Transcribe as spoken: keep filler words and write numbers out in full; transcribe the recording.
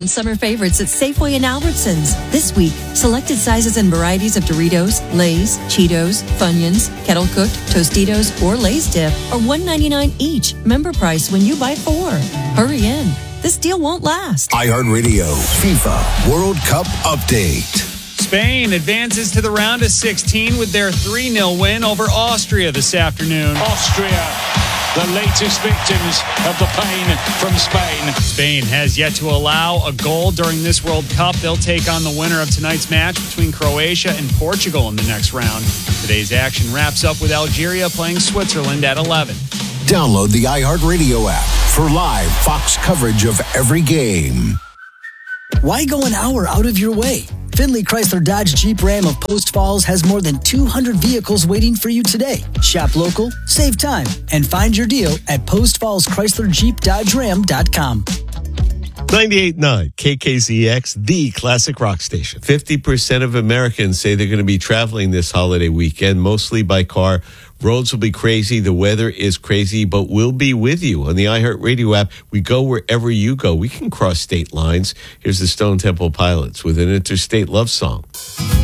Summer favorites at Safeway and Albertsons. This week, selected sizes and varieties of Doritos, Lay's, Cheetos, Funyuns, Kettle Cooked, Tostitos, or Lay's Dip are one ninety-nine each. Member price when you buy four. Hurry in. This deal won't last. iHeartRadio FIFA World Cup Update. Spain advances to the round of sixteen with their three nil win over Austria this afternoon. Austria, the latest victims of the pain from Spain. Spain has yet to allow a goal during this World Cup. They'll take on the winner of tonight's match between Croatia and Portugal in the next round. Today's action wraps up with Algeria playing Switzerland at eleven. Download the iHeartRadio app for live Fox coverage of every game. Why go an hour out of your way? Finley Chrysler Dodge Jeep Ram of Post Falls has more than two hundred vehicles waiting for you today. Shop local, save time, and find your deal at post falls chrysler jeep dodge ram dot com. ninety-eight point nine K K Z X, the classic rock station. fifty percent of Americans say they're going to be traveling this holiday weekend, mostly by car. Roads will be crazy. The weather is crazy, but we'll be with you on the iHeartRadio app. We go wherever you go. We can cross state lines. Here's the Stone Temple Pilots with an interstate love song.